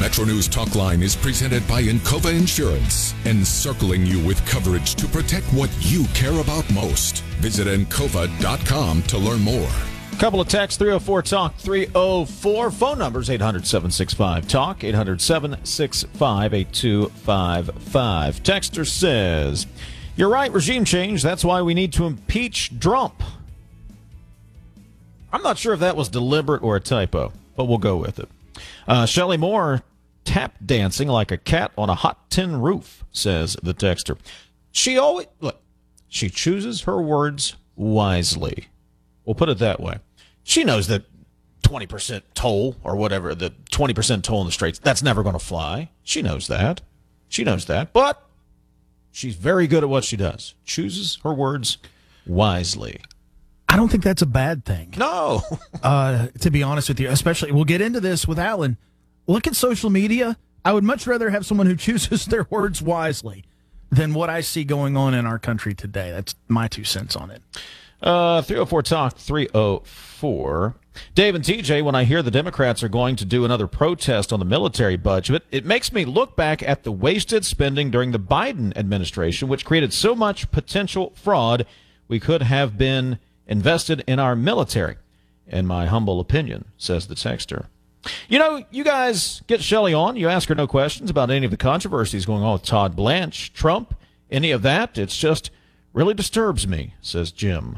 Metro News Talk Line is presented by Encova Insurance, encircling you with coverage to protect what you care about most. Visit Encova.com to learn more. Couple of texts, 304-TALK, 304. Phone numbers, 800-765-TALK, 800-765-8255. Texter says, "You're right, regime change. That's why we need to impeach Trump." I'm not sure if that was deliberate or a typo, but we'll go with it. Shelley Moore, tap dancing like a cat on a hot tin roof, says the texter. She chooses her words wisely. We'll put it that way. She knows that 20% toll or whatever, the 20% toll in the Straits, that's never going to fly. She knows that. But she's very good at what she does. Chooses her words wisely. I don't think that's a bad thing. No. To be honest with you, especially, we'll get into this with Alan. Look at social media. I would much rather have someone who chooses their words wisely than what I see going on in our country today. That's my 2 cents on it. 304-TALK, 304. Dave and TJ, when I hear the Democrats are going to do another protest on the military budget, it makes me look back at the wasted spending during the Biden administration, which created so much potential fraud we could have been invested in our military, in my humble opinion, says the texter. You know, you guys get Shelley on. You ask her no questions about any of the controversies going on with Todd Blanche, Trump, any of that. It's just really disturbs me, says Jim.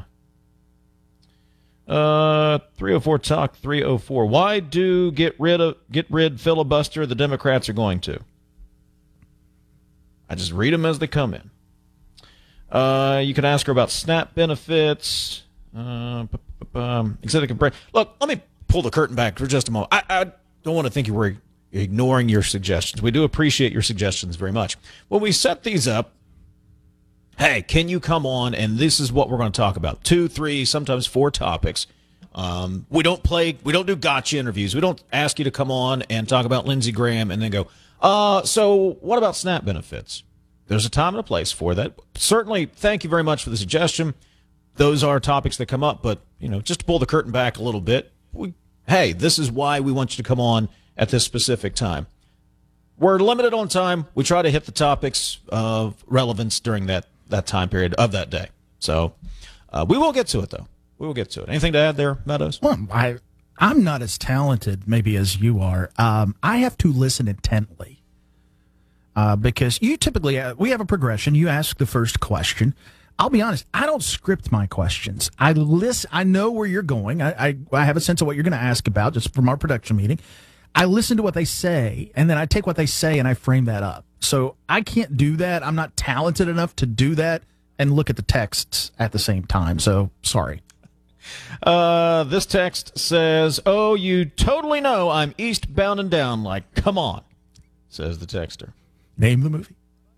304-TALK, 304. Why do get rid filibuster the Democrats are going to? I just read them as they come in. You can ask her about SNAP benefits. Executive break. Look, let me pull the curtain back for just a moment. I don't want to think you were ignoring your suggestions. We do appreciate your suggestions very much. When we set these up, hey, can you come on and this is what we're going to talk about? 2, 3, sometimes 4 topics. We don't do gotcha interviews. We don't ask you to come on and talk about Lindsey Graham and then go, so what about SNAP benefits? There's a time and a place for that. Certainly, thank you very much for the suggestion. Those are topics that come up, but, just to pull the curtain back a little bit, hey, this is why we want you to come on at this specific time. We're limited on time. We try to hit the topics of relevance during that time period of that day. So we will get to it, though. We will get to it. Anything to add there, Meadows? Well, I'm not as talented maybe as you are. I have to listen intently because you typically, we have a progression. You ask the first question. I'll be honest, I don't script my questions. I listen. I know where you're going. I have a sense of what you're going to ask about just from our production meeting. I listen to what they say, and then I take what they say and I frame that up. So I can't do that. I'm not talented enough to do that and look at the texts at the same time. So sorry. This text says, "Oh, you totally know I'm eastbound and down. Like, come on," says the texter. Name the movie.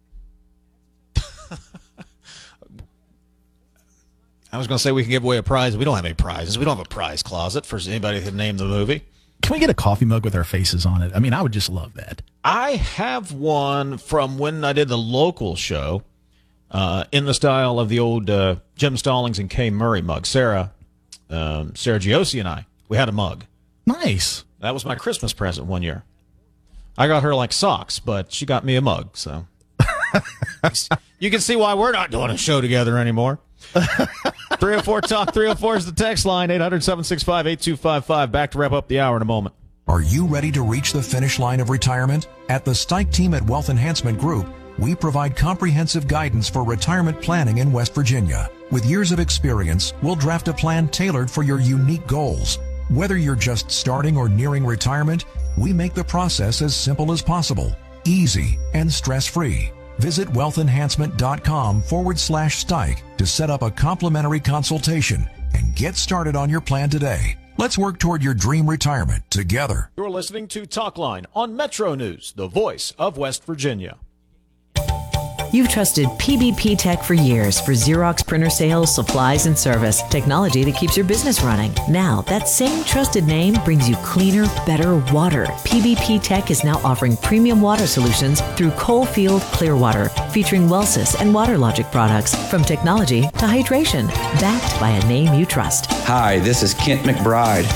I was going to say we can give away a prize. We don't have any prizes. We don't have a prize closet for anybody to name the movie. Can we get a coffee mug with our faces on it? I mean, I would just love that. I have one from when I did the local show in the style of the old Jim Stallings and Kay Murray mug. Sarah Giosi and I, we had a mug. Nice. That was my Christmas present one year. I got her like socks, but she got me a mug. So you can see why we're not doing a show together anymore. 304-TALK, 304 is the text line, 800-765-8255. Back to wrap up the hour in a moment. Are you ready to reach the finish line of retirement? At the Stike team at Wealth Enhancement Group, we provide comprehensive guidance for retirement planning in West Virginia. With years of experience, we'll draft a plan tailored for your unique goals. Whether you're just starting or nearing retirement, we make the process as simple as possible, easy, and stress-free. Visit wealthenhancement.com/Stike to set up a complimentary consultation and get started on your plan today. Let's work toward your dream retirement together. You're listening to Talk Line on Metro News, the voice of West Virginia. You've trusted PBP Tech for years for Xerox printer sales, supplies, and service. Technology that keeps your business running. Now, that same trusted name brings you cleaner, better water. PBP Tech is now offering premium water solutions through Coalfield Clearwater, featuring Wellsys and WaterLogic products, from technology to hydration, backed by a name you trust. Hi, this is Kent McBride.